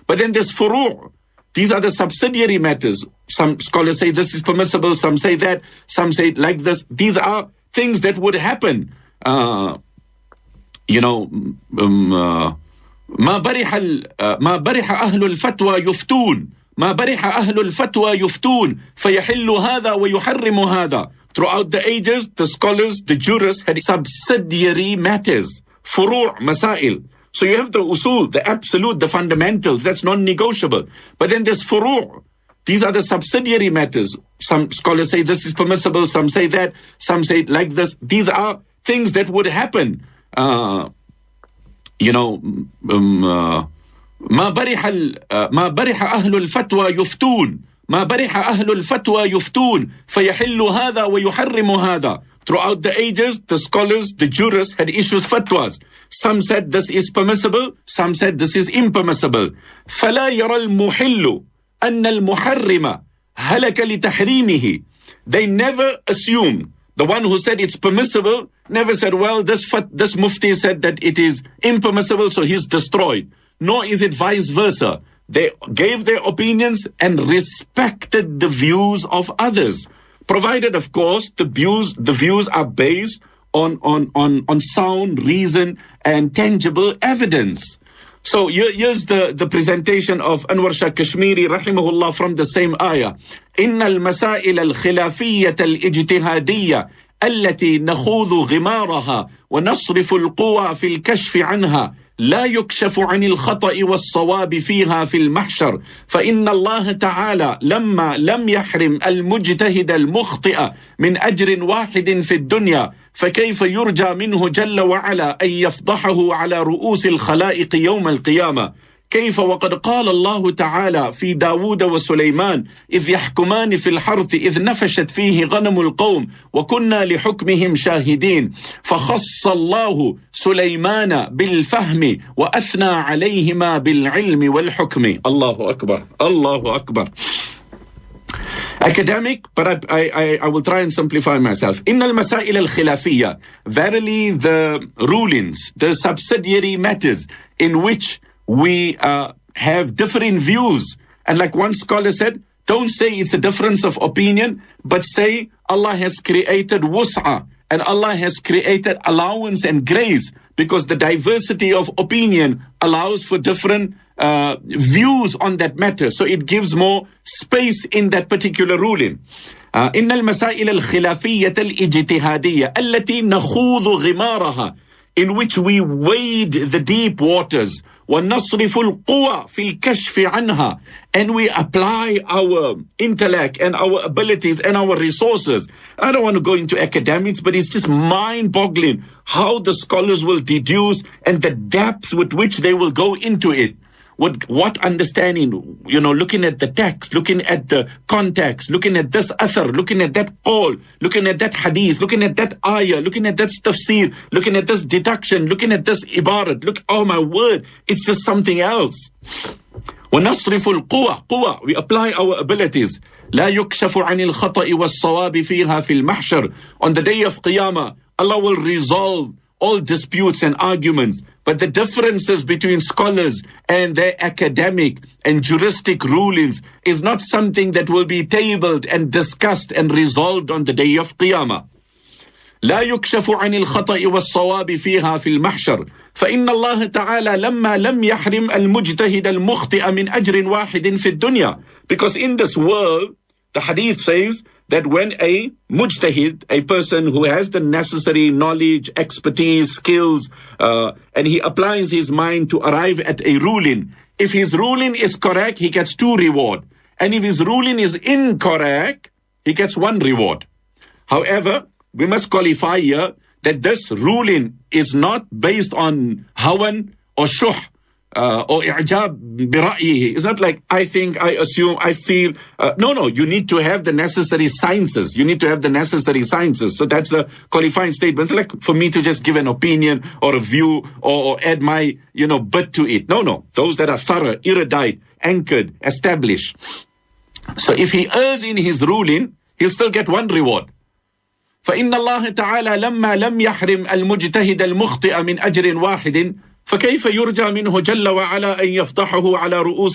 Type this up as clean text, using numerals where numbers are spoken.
But then there's furu'. These are the subsidiary matters. Some scholars say this is permissible, some say that, some say it like this. These are things that would happen. ما برح أهل الفتوى يفتون ما برح أهل الفتوى يفتون فيحل هذا ويحرم هذا. Throughout the ages, the scholars, the jurists had subsidiary matters, furu' masail. So you have the usul, the absolute, the fundamentals, that's non-negotiable. But then there's furu'. These are the subsidiary matters. Some scholars say this is permissible, some say that, some say it like this. These are things that would happen. ما برح أهل الفتوى يفتون ما برح أهل الفتوى يفتون فيحل هذا ويحرم هذا. Throughout the ages, the scholars, the jurists had issued fatwas. Some said this is permissible, some said this is impermissible. فلا يرى المحل أن المحرم هلك لتحريمه. They never assume. The one who said it's permissible never said, well, this mufti said that it is impermissible, so he's destroyed. Nor is it vice versa. They gave their opinions and respected the views of others, provided, of course, the views are based on sound reason and tangible evidence. So here's the presentation of Anwar Shah Kashmiri rahimahullah from the same ayah. إن المسائل الخلافية الاجتهادية التي نخوض غمارها ونصرف القوى في الكشف عنها لا يكشف عن الخطأ والصواب فيها في المحشر فإن الله تعالى لما لم يحرم المجتهد المخطئ من أجر واحد في الدنيا فكيف يرجى منه جل وعلا أن يفضحه على رؤوس الخلائق يوم القيامة. كيف وقد قال الله تعالى في داود وسليمان إذ يحكمان في الحرث إذ نفشت فيه غنم القوم وكنا لحكمهم شاهدين فخص الله سليمان بالفهم وأثنى عليهما بالعلم والحكم. الله أكبر الله أكبر. Academic, but I will try and simplify myself. إن المسائل الخلافية, verily the rulings, the subsidiary matters in which we have different views. And like one scholar said, don't say it's a difference of opinion, but say Allah has created wus'a and Allah has created allowance and grace, because the diversity of opinion allows for different views on that matter. So it gives more space in that particular ruling. إن المسائل الخلافية الاجتهادية التي نخوض غمارها, in which we wade the deep waters, وَنَصْرِفُ الْقُوَى فِي الْكَشْفِ عَنْهَا, and we apply our intellect and our abilities and our resources. I don't want to go into academics, but it's just mind-boggling how the scholars will deduce and the depth with which they will go into it. What understanding, looking at the text, looking at the context, looking at this athar, looking at that qawl, looking at that hadith, looking at that ayah, looking at that tafsir, looking at this deduction, looking at this ibarat. Oh my word, it's just something else. وَنَصْرِفُ الْقُوَى, we apply our abilities. لَا يُكْشَفُ عَنِ الْخَطَإِ وَالصَّوَابِ فِيهَا فِي الْمَحْشَرِ. On the day of Qiyamah, Allah will resolve all disputes and arguments, but the differences between scholars and their academic and juristic rulings is not something that will be tabled and discussed and resolved on the day of Qiyamah. لا يكشف عن الخطأ والصواب فيها في المحشر فإن الله تعالى لما لم يحرم المجتهد المخطئ من أجر واحد في الدنيا. Because in this world, the hadith says that when a mujtahid, a person who has the necessary knowledge, expertise, skills, and he applies his mind to arrive at a ruling, if his ruling is correct, he gets 2 rewards. And if his ruling is incorrect, he gets 1 reward. However, we must qualify here that this ruling is not based on hawan or shuh, or i'jab bira'yihi. It's not like I think, I assume, I feel. No, you need to have the necessary sciences. You need to have the necessary sciences. So that's a qualifying statement. It's like for me to just give an opinion or a view or add my, bit to it. No. Those that are thorough, erudite, anchored, established. So if he errs in his ruling, he'll still get 1 reward. فإن الله تعالى لما لم يحرم المجتهد المخطئ من أجر واحد فكيف يرجى منه جل وعلا أن يفضحه على رؤوس